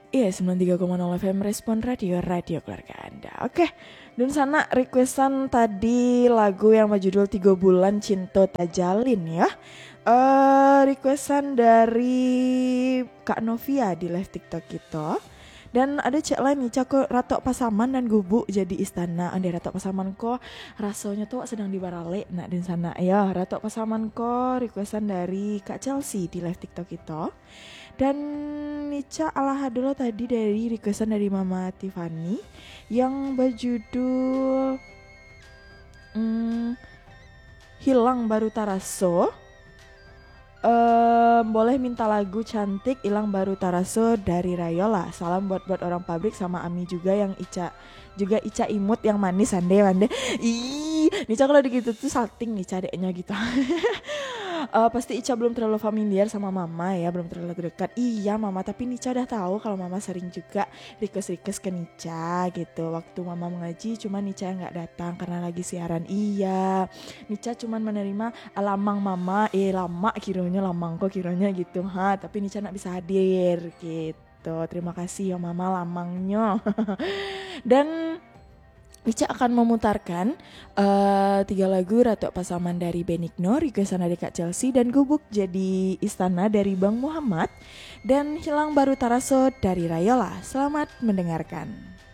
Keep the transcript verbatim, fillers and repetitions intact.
Iya, sembilan puluh tiga koma nol F M Respon Radio, radio keluarga Anda. Oke, dan sana requestan tadi lagu yang berjudul Tiga Bulan Cinta Tajalin ya. Eh requestan dari Kak Novia di live TikTok kita. Dan ada cek lain nih, cak Ratok Pasaman dan Gubuk jadi istana. Andai Ratok Pasaman ko rasanya tuh sedang di Barale. Nah, di sana ya Ratok Pasaman ko requestan dari Kak Chelsea di live TikTok kita. Dan Nica ala dulu tadi dari requestan dari Mama Tiffany yang berjudul hmm, Hilang Baru Taraso. Um, boleh minta lagu cantik Hilang Baru Taraso dari Rayola. Salam buat buat orang pabrik sama Ami juga yang Ica juga Ica imut yang manis ande ande. Ih, Nica kalau gitu tuh salting Nica adeknya gitu. uh, pasti Ica belum terlalu familiar sama Mama ya, belum terlalu dekat. Iya Mama, tapi Nica udah tahu kalau Mama sering juga request-request ke Nica gitu. Waktu Mama mengaji cuma Nica nggak datang karena lagi siaran. Iya, Nica cuma menerima lamang Mama, eh lama kiranya lamang kok kiranya gitu ha. Tapi Nica nggak bisa hadir gitu. Terima kasih ya Mama lamangnya. Dan Ica akan memutarkan uh, tiga lagu Ratu Pasaman dari Benigno, requestan dari Kak Chelsea, dan Gubuk Jadi Istana dari Bang Muhammad, dan Hilang Baru Taraso dari Rayola. Selamat mendengarkan.